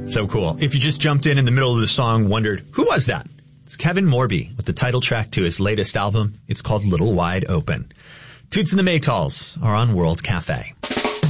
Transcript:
So cool. If you just jumped in the middle of the song, wondered, who was that? It's Kevin Morby with the title track to his latest album. It's called Little Wide Open. Toots and the Maytals are on World Cafe.